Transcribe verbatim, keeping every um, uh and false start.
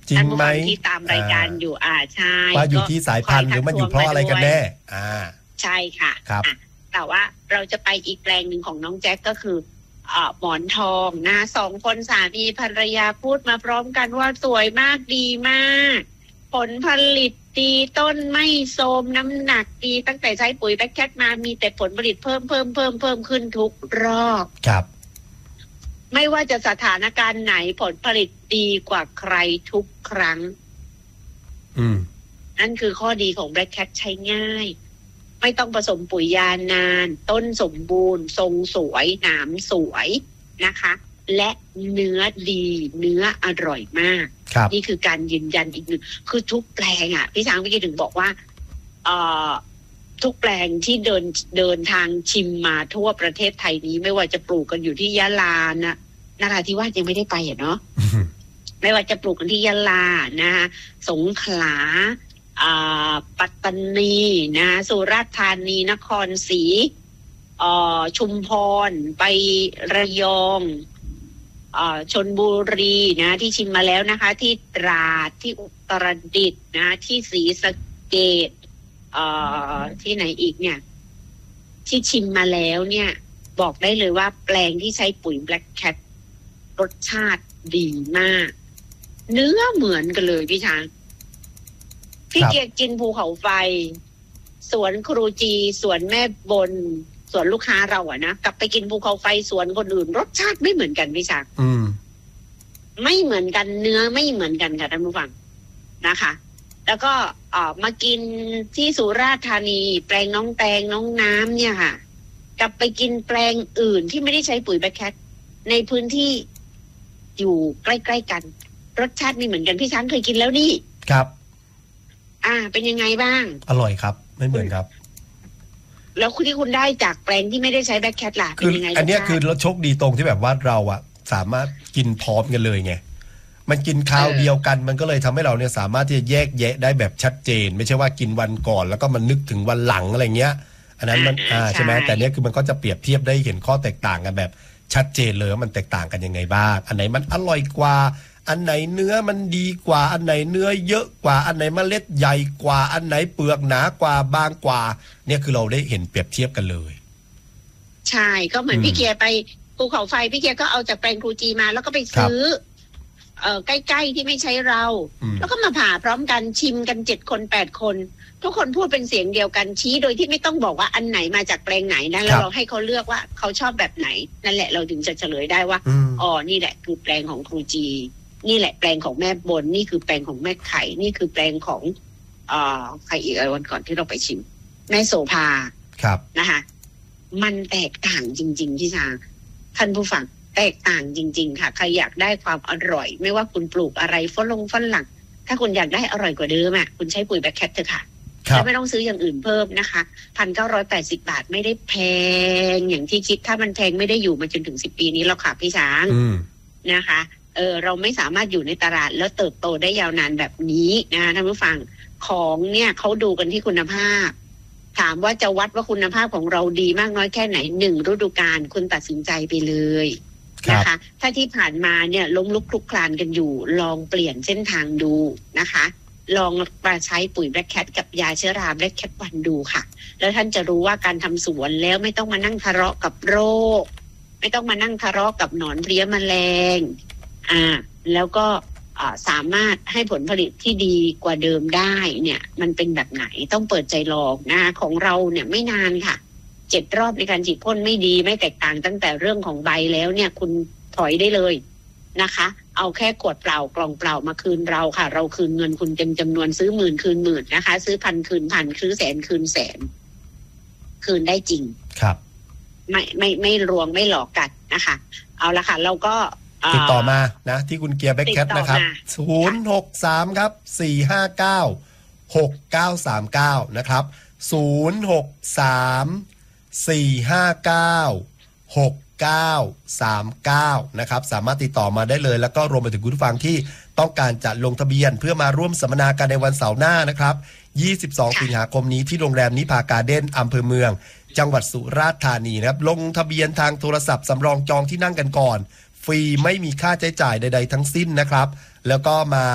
จริงไหมที่ตามรายการอยู่อ่าใช่ว่าอยู่ที่สายพันธุ์หรือมันอยู่เพราะอะไรกันแน่อ่าใช่ค่ะครับแต่ว่าเราจะไปอีกแปลงหนึ่งของน้องแจ็คก็คือหมอนทองนะสองคนสามีภรรยาพูดมาพร้อมกันว่าสวยมากดีมากผลผลิตดีต้นไม่โทรมน้ำหนักดีตั้งแต่ใช้ปุ๋ยแบ็คแคทมามีแต่ผลผลิตเพิ่มเพิ่มเพิ่มเพิ่มขึ้นทุกรอบครับไม่ว่าจะสถานการณ์ไหนผลผลิตดีกว่าใครทุกครั้งอืมนั่นคือข้อดีของแบ็คแคทใช้ง่ายไม่ต้องผสมปุ๋ยยานานต้นสมบูรณ์ทรงสวยหนามสวยนะคะและเนื้อดีเนื้ออร่อยมากนี่คือการยืนยันอีกหนึ่งคือทุกแปลงอ่ะพี่ช้างพี่ถึงบอกว่าเอ่อทุกแปลงที่เดินเดินทางชิมมาทั่วประเทศไทยนี้ไม่ว่าจะปลูกกันอยู่ที่ยะลานะนราธิวาสยังไม่ได้ไปอ่ะเนาะ ไม่ว่าจะปลูกกันที่ยะลานะคะสงขลาปัตตานีนะสุราษฎร์ธานีนครศรีชุมพรไประยองชลบุรีนะที่ชิมมาแล้วนะคะที่ตราดที่อุตรดิตถ์นะที่ศรีสะเกษที่ไหนอีกเนี่ยที่ชิมมาแล้วเนี่ยบอกได้เลยว่าแปลงที่ใช้ปุ๋ย Black Cat รสชาติดีมากเนื้อเหมือนกันเลยพี่ช้างพี่เกียรติกินภูเขาไฟสวนครูจีสวนแม่บนสวนลูกค้าเราอะนะกลับไปกินภูเขาไฟสวนคนอื่นรสชาติไม่เหมือนกันพี่ช้างอืมไม่เหมือนกันเนื้อไม่เหมือนกันค่ะท่านผู้ฟังนะคะแล้วก็เอ่อมากินที่สุราษฎร์ธานีแปลงน้องแตงน้องน้ำเนี่ยค่ะกลับไปกินแปลงอื่นที่ไม่ได้ใช้ปุ๋ยแบ็คแคทในพื้นที่อยู่ใกล้ๆกันรสชาติไม่เหมือนกันพี่ช้างเคยกินแล้วนี่ครับอ่าเป็นยังไงบ้างอร่อยครับไม่เหมือนครับแล้วคุณที่คุณได้จากแปลงที่ไม่ได้ใช้แบ็คแคทล่ะเป็นยังไงอันนี้คือเราโชคดีตรงที่แบบว่าเราอะสามารถกินพร้อมกันเลยไงมันกินคราวเดียวกันมันก็เลยทำให้เราเนี่ยสามารถที่จะแยกแยะได้แบบชัดเจนไม่ใช่ว่ากินวันก่อนแล้วก็มันนึกถึงวันหลังอะไรเงี้ยอันนั้นมันอ่าใช่ไหมแต่เนี้ยคือมันก็จะเปรียบเทียบได้เห็นข้อแตกต่างกันแบบชัดเจนเลยว่ามันแตกต่างกันยังไงบ้างอันไหนมันอร่อยกว่าอันไหนเนื้อมันดีกว่าอันไหนเนื้อเยอะกว่าอันไหนเมล็ดใหญ่กว่าอันไหนเปลือกหนากว่าบางกว่าเนี่ยคือเราได้เห็นเปรียบเทียบกันเลยใช่ก็เหมือนพี่เกียร์ไปภูเขาไฟพี่เกียร์ก็เอาจากแปลงครูจีมาแล้วก็ไปซื้อเอ่อใกล้ๆที่ไม่ใช่เราแล้วก็มาผ่าพร้อมกันชิมกันเจ็ดคนแปดคนทุกคนพูดเป็นเสียงเดียวกันชี้โดยที่ไม่ต้องบอกว่าอันไหนมาจากแปลงไหนนะแล้วเราให้เขาเลือกว่าเขาชอบแบบไหนนั่นแหละเราถึงจะเฉลยได้ว่าอ๋อนี่แหละคือแปลงของครูจีนี่แหละแปลงของแม่บนนี่คือแปลงของแม่ไข่นี่คือแปลงของเอ่อใครอีกวันก่อนที่เราไปชิมแม่โสภาครับนะคะมันแตกต่างจริงๆพี่ช้างท่านผู้ฟังแตกต่างจริงๆค่ะใครอยากได้ความอร่อยไม่ว่าคุณปลูกอะไรฝรั่งฝรั่งถ้าคุณอยากได้อร่อยกว่าเดิมอ่ะคุณใช้ปุ๋ยแบ็คแคทเถอะค่ะแล้วไม่ต้องซื้ออย่างอื่นเพิ่มนะคะพันเก้าร้อยแปดสิบบาทไม่ได้แพงอย่างที่คิดถ้ามันแพงไม่ได้อยู่มาจนถึงสิบปีนี้หรอกค่ะพี่ช้างนะคะเออเราไม่สามารถอยู่ในตลาดแล้วเติบโตได้ยาวนานแบบนี้นะท่านผู้ฟังของเนี่ยเขาดูกันที่คุณภาพถามว่าจะวัดว่าคุณภาพของเราดีมากน้อยแค่ไหนหนึ่งฤดูกาลคุณตัดสินใจไปเลยนะคะถ้าที่ผ่านมาเนี่ยล้มลุกคลุกคลานกันอยู่ลองเปลี่ยนเส้นทางดูนะคะลองมาใช้ปุ๋ยแบล็คแคทกับยาเชื้อราแบล็คแคทวันดูค่ะแล้วท่านจะรู้ว่าการทำสวนแล้วไม่ต้องมานั่งทะเลาะกับโรคไม่ต้องมานั่งทะเลาะกับหนอนเพลี้ยแมลงอ่าแล้วก็สามารถให้ผลผลิตที่ดีกว่าเดิมได้เนี่ยมันเป็นแบบไหนต้องเปิดใจลองนะของเราเนี่ยไม่นานค่ะเจ็ดรอบในการฉีดพ่นไม่ดีไม่แตกต่างตั้งแต่เรื่องของใบแล้วเนี่ยคุณถอยได้เลยนะคะเอาแค่ขวดเปล่ากล่องเปล่ามาคืนเราค่ะเราคืนเงินคุณเต็มจำนวนซื้อหมื่นคืนหมื่นนะคะซื้อพันคืนพันซื้อแสนคืนแสนคืนได้จริงครับไม่ไม่ไม่รวงไม่หลอกกันนะคะเอาละค่ะเราก็ติดต่อมานะที่คุณเกียร์แบ็คแคทนะครับศูนย์หกสามครับสี่ห้าเก้าหกเก้าสามเก้านะครับศูนย์หกสามสี่ห้าเก้าหกเก้าสามเก้านะครับสามารถติดต่อมาได้เลยแล้วก็รวมไปถึงคุณผู้ฟังที่ต้องการจะลงทะเบียนเพื่อมาร่วมสัมมนากันในวันเสาร์หน้านะครับยี่สิบสองสิงหาคมนี้ที่โรงแรมนิพาการ์เด้นอำเภอเมืองจังหวัดสุราษฎร์ธานีนะครับลงทะเบียนทางโทรศัพท์สำรองจองที่นั่งกันก่อนฟรีไม่มีค่าใช้จ่ายใดๆทั้งสิ้นนะครับแล้วก็มา